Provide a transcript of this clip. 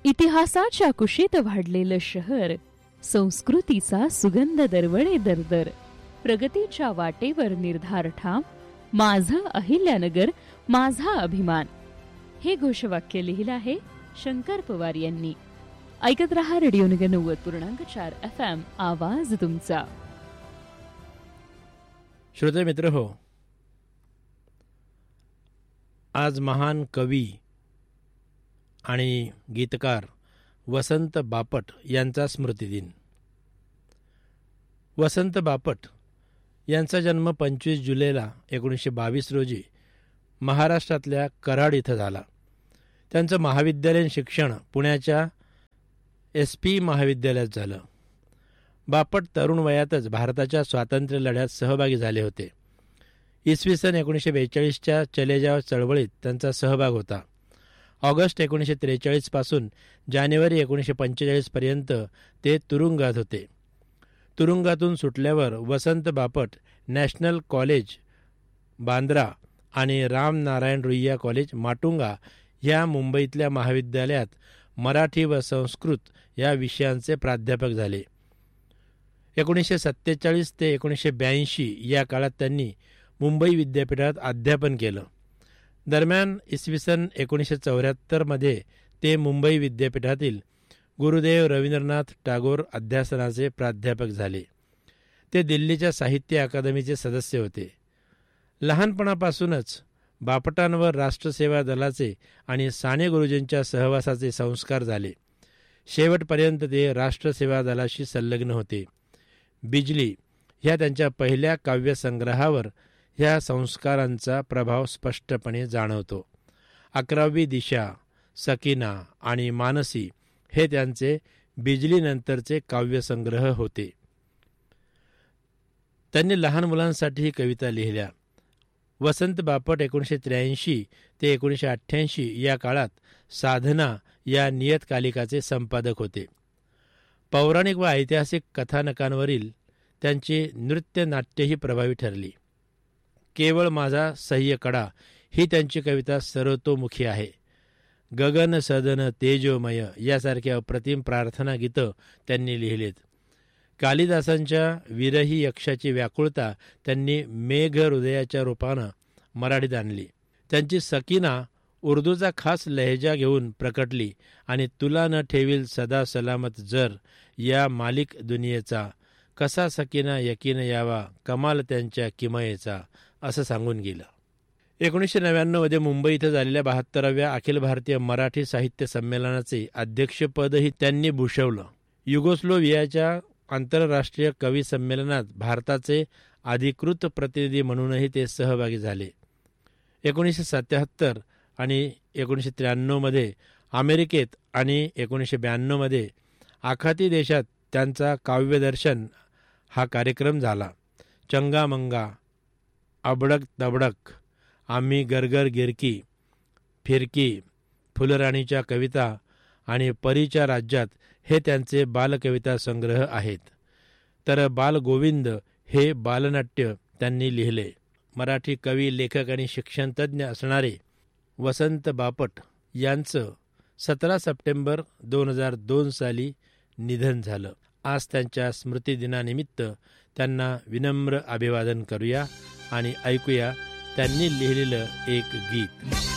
इतिहासाच्या कुशीत वाढलेलं शहर, संस्कृतीचा सुगंध दरवळे दरदर, प्रगतीच्या वाटेवर निर्धार ठाम, माझं अहिल्यानगर माझा अभिमान, हे घोषवाक्य लिहिलं आहे शंकर पवार यांनी. ऐकत रहा रेडिओनगर 90.4 FM, आवाज तुमचा. श्रोते मित्र हो, आज महान कवी आणि गीतकार वसंत बापट यांचा स्मृतिदिन. वसंत बापट यांचा जन्म 25 जुलैला 1922 रोजी महाराष्ट्रातल्या कराड इथं झाला. त्यांचं महाविद्यालयीन शिक्षण पुण्याच्या SP महाविद्यालयात झालं. बापट तरुण वयातच भारताच्या स्वातंत्र्य लढ्यात सहभागी झाले होते. इसवी सन 1942च्या चले जाव चळवळीत त्यांचा सहभाग होता. ऑगस्ट 1943 पासून जानेवारी 1945 पर्यंत ते तुरुंगात होते. तुरुंगातून सुटल्यावर वसंत बापट नॅशनल कॉलेज बांद्रा आणि राम नारायण रुईया कॉलेज माटुंगा या मुंबईतल्या महाविद्यालयात मराठी व संस्कृत या विषयांचे प्राध्यापक झाले. 1947 ते 1982 या काळात त्यांनी मुंबई विद्यापीठात अध्यापन केलं. दरम्यान इसवी सन 1974 मध्ये ते मुंबई विद्यापीठातील गुरुदेव रवींद्रनाथ टागोर अध्यासनाचे प्राध्यापक झाले. ते दिल्लीच्या साहित्य अकादमीचे सदस्य होते. लहानपणापासूनच बापटांवर राष्ट्रसेवा दलाचे आणि साने गुरुजींच्या सहवासाचे संस्कार झाले. शेवटपर्यंत ते राष्ट्रसेवा दलाशी संलग्न होते. बिजली ह्या त्यांच्या पहिल्या काव्यसंग्रहावर ह्या संस्कारांचा प्रभाव स्पष्टपणे जाणवतो. 11वी दिशा, सकीना आणि मानसी हे त्यांचे बिजलीनंतरचे काव्यसंग्रह होते. त्यांनी लहान मुलांसाठी कविता लिहिल्या. वसंत बापट 1983 ते 1988 या काळात साधना या नियतकालिकाचे संपादक होते. पौराणिक व ऐतिहासिक कथानकांवरील त्यांची नृत्य नाट्यही प्रभावी ठरली. केवळ माझा सह्य कडा ही त्यांची कविता सर्वतोमुखी आहे. गगन सदन तेजोमय यासारख्या अप्रतिम प्रार्थना गीतं त्यांनी लिहिलेत. कालिदासांच्या विरही यक्षाची व्याकुळता त्यांनी मेघ हृदयाच्या रूपानं मराठीत आणली. त्यांची सकीना उर्दूचा खास लहेजा घेऊन प्रकटली आणि तुला न ठेवील सदा सलामत जर या मालिक दुनियेचा, कसा सकीना यकीन यावा कमाल त्यांच्या किमयेचा, असं सांगून गेलं. 1999 मध्ये मुंबई इथं झालेल्या 72व्या अखिल भारतीय मराठी साहित्य संमेलनाचे अध्यक्षपदही त्यांनी भूषवलं. युगोस्लोव्हियाच्या आंतरराष्ट्रीय कवी संमेलनात भारताचे अधिकृत प्रतिनिधी म्हणूनही ते सहभागी झाले. 1977 आणि 1993 मध्ये अमेरिकेत आणि 1992 मध्ये आखाती देशात त्यांचा काव्यदर्शन हा कार्यक्रम झाला. चंगामंगा, अबडक तबडक, आम्ही गरगर गिरकी, फिरकी, फुलराणीच्या कविता आणि परीच्या राज्यात हे त्यांचे बालकविता संग्रह आहेत. तर बालगोविंद हे बालनाट्य त्यांनी लिहिले. मराठी कवी, लेखक आणि शिक्षणतज्ज्ञ असणारे वसंत बापट यांचं 17 सप्टेंबर 2002 साली निधन झालं. आज त्यांच्या स्मृतिदिनानिमित्त त्यांना विनम्र अभिवादन करूया आणि ऐकूया त्यांनी लिहिलेलं एक गीत.